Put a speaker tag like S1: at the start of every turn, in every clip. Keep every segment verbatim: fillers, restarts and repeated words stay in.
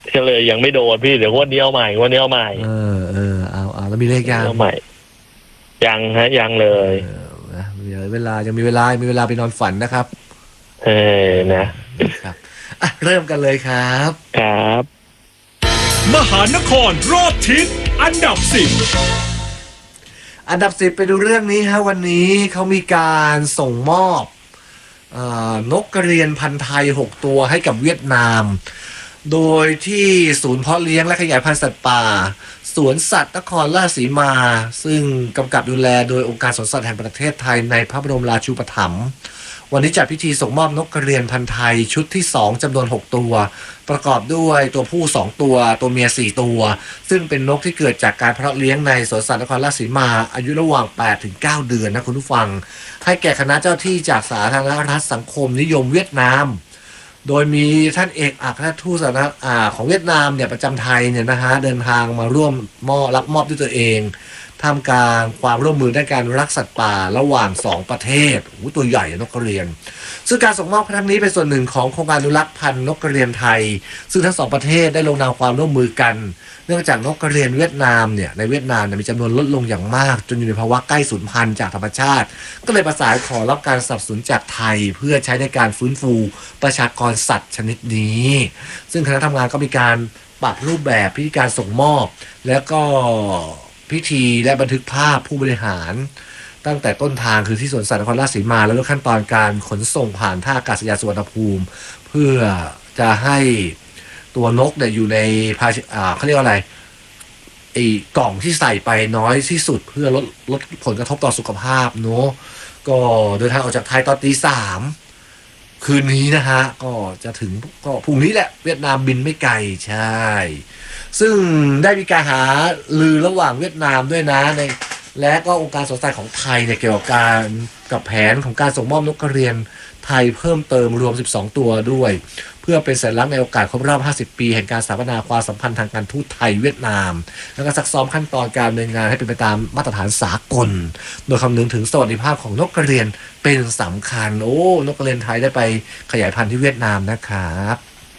S1: ก็เลยยังไม่โดนพี่เดี๋ยววันนี้เอาใหม่วันนี้เอาใหม่
S2: เออเออเอาเอาแล้วมีเลขยัง
S1: เอาใหม่ยังฮะยังเลย
S2: มีเวลายังมีเวลามีเวลาไปนอนฝันนะครับ
S1: เออนะครับ
S2: อ่ะเริ่มกันเลยครับ
S1: ครับ
S3: มหานครรอบทิศอันดับสิบ
S2: อันดับสิบไปดูเรื่องนี้ฮะวันนี้เขามีการส่งมอบนกกระเรียนพันธุ์ไทยหกตัวให้กับเวียดนามโดยที่ศูนย์เพาะเลี้ยงและขยายพันธุ์สัตว์ป่าสวนสัตว์นครราชสีมาซึ่งกำกับดูแลโดยองค์การสวนสัตว์แห่งประเทศไทยในพระบรมราชูปถัมภ์วันนี้จัดพิธีส่งมอบนกกระเรียนพันธุ์ไทยชุดที่สองจำนวนหกตัวประกอบด้วยตัวผู้สองตัวตัวเมียสี่ตัวซึ่งเป็นนกที่เกิดจากการเพาะเลี้ยงในสวนสัตว์นครราชสีมาอายุระหว่างแปดถึงเก้าเดือนนะคุณผู้ฟังให้แก่คณะเจ้าที่จากสาธารณรัฐสังคมนิยมเวียดนามโดยมีท่านเอกอัครราชทูตสาธารณรัฐของเวียดนามเนี่ยประจำไทยเนี่ยนะฮะเดินทางมาร่วมมอบรับมอบด้วยตัวเองท่ามกลางความร่วมมือด้านการรักสัตว์ป่าระหว่างสองประเทศโอ้ตัวใหญ่นกกระเรียนซึ่งการส่งมอบครั้งนี้เป็นส่วนหนึ่งของโครงการอนุรักษ์พันธุ์นกกระเรียนไทยซึ่งทั้งสองประเทศได้ลงนามความร่วมมือกันเนื่องจากนกกระเรียนเวียดนามเนี่ยในเวียดนามมีจำนวนลดลงอย่างมากจนอยู่ในภาวะใกล้สูญพันธุ์จากธรรมชาติก็เลยประสานขอรับการสนับสนุนจากไทยเพื่อใช้ในการฟื้นฟูประชากรสัตว์ชนิดนี้ซึ่งคณะทำงานก็มีการปรับรูปแบบพิธีการส่งมอบแล้วก็พิธีและบันทึกภาพผู้บริหารตั้งแต่ต้นทางคือที่สวนสัตว์นครราชสีมาแล้วก็ขั้นตอนการขนส่งผ่านท่าอากาศยานสุวรรณภูมิเพื่อจะให้ตัวนกเนี่ยอยู่ในภาชอ่าเขาเรียกว่าอะไรไอ้กล่องที่ใส่ไปน้อยที่สุดเพื่อลดลดผลกระทบต่อสุขภาพเนาะก็เดินทางออกจากไทยตอนตีสามคืนนี้นะฮะก็จะถึงก็พรุ่งนี้แหละเวียดนามบินไม่ไกลใช่ซึ่งได้มีการหาลือระหว่างเวียดนามด้วยนะในและก็องค์การสวนสัตว์ของไทยเนี่ยเกี่ยวกับการกับแผนของการส่งมอบนกกระเรียนไทยเพิ่มเติมรวมสิบสองตัวด้วยเพื่อเป็นสัญลักษณ์ในโอกาสครบรอบห้าสิบปีแห่งการสถาปนาความสัมพันธ์ทางการทูตไทยเวียดนามและก็ซักซ้อมขั้นตอนการดำเนินงานให้เป็นไปตามมาตรฐานสากลโดยคำนึงถึงสวัสดิภาพของนกกระเรียนเป็นสำคัญโอ้นกกระเรียนไทยได้ไปขยายพันธุ์ที่เวียดนามนะครับ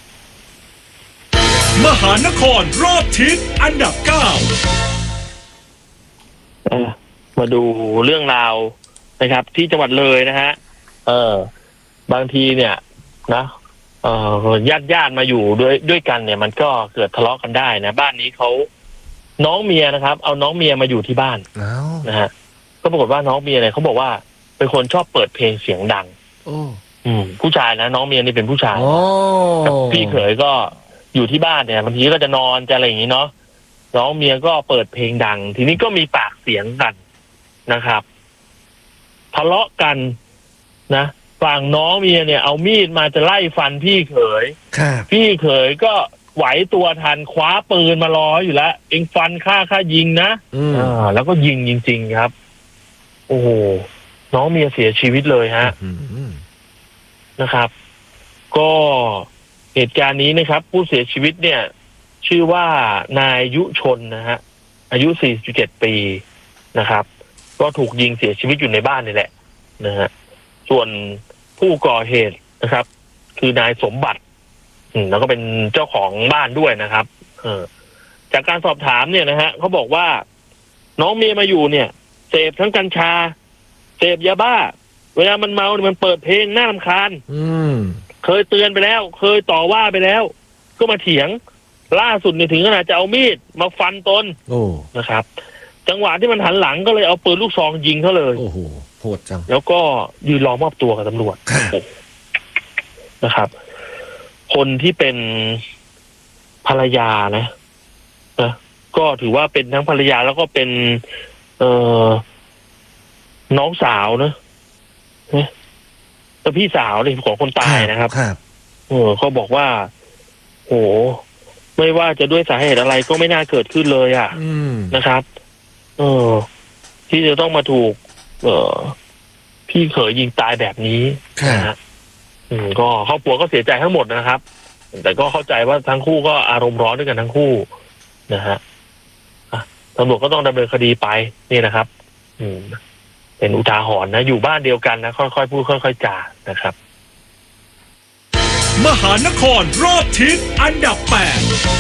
S3: มหานครรอบทิศอันดับเก้า
S1: มาดูเรื่องราวนะครับที่จังหวัดเลยนะฮะเออบางทีเนี่ยนะเอ่อญาติญาติมาอยู่ด้วยด้วยกันเนี่ยมันก็เกิดทะเลาะกันได้นะบ้านนี้เขาน้องเมียนะครับเอาน้องเมียมาอยู่ที่บ้านนะฮะก็ปรากฏว่าน้องเมียเนี่ยเขาบอกว่าเป็นคนชอบเปิดเพลงเสียงดัง
S2: โอ้
S1: อืมผู้ชายนะน้องเมียนี่เป็นผู้ชาย
S2: กับ
S1: พี่เขยก็อยู่ที่บ้านเนี่ยบางทีก็จะนอนจะอะไรอย่างนี้เนาะน้องเมียก็เปิดเพลงดังทีนี้ก็มีปากเสียงกันนะครับทะเลาะกันนะฝั่งน้องเมียเนี่ยเอามีดมาจะไล่ฟันพี่เขยพี่เขยก็ไหวตัวทันคว้าปืนมารออยู่แล้วเองฟันฆ่าฆ่ายิงนะอ่าแล้วก็ยิงจริงๆครับโอ้โหน้องเมียเสียชีวิตเลยฮะนะครับก็เหตุการณ์นี้นะครับผู้เสียชีวิตเนี่ยชื่อว่านายยุชนนะฮะอายุสี่สิบเจ็ดปีนะครับก็ถูกยิงเสียชีวิตอยู่ในบ้านนี่แหละนะฮะส่วนผู้ก่อเหตุนะครับคือนายสมบัติแล้วก็เป็นเจ้าของบ้านด้วยนะครับเออจากการสอบถามเนี่ยนะฮะเขาบอกว่าน้องเมียมาอยู่เนี่ยเสพทั้งกัญชาเสพยาบ้าเวลามันเมาเนี่ยมันเปิดเพลงน่ารำคาญเคยเตือนไปแล้วเคยต่อว่าไปแล้วก็มาเถียงล่าสุดเนี่ยถึงขนาดจะเอามีดมาฟันตนนะครับจังหวะที่มันหันหลังก็เลยเอาปืนลูกซองยิงเขาเลย
S2: โอ้โหโหดจัง
S1: แล้วก็ยืนรอมอบตัวกับตำรวจนะครับคนที่เป็นภรรยานะนะก็ถือว่าเป็นทั้งภรรยาแล้วก็เป็นเอ่อน้องสาวนะแต่พี่สาวเลยของคนตายนะครับเออเขาบอกว่าโหไม่ว่าจะด้วยสาเหตุอะไรก็ไม่น่าเกิดขึ้นเลยอ่ะนะครับเออที่จะต้องมาถูกเอ่อพี่เขยยิงตายแบบนี้นะฮะอืมก็ครอบครัวก็เสียใจทั้งหมดนะครับแต่ก็เข้าใจว่าทั้งคู่ก็อารมณ์ร้อนด้วยกันทั้งคู่นะฮะตำรวจก็ต้องดำเนินคดีไปนี่นะครับอืมเป็นอุทาหรณ์นะอยู่บ้านเดียวกันนะค่อยๆพูดค่อยๆจานะครับ
S3: มหานครรอบทิศอันดับแปด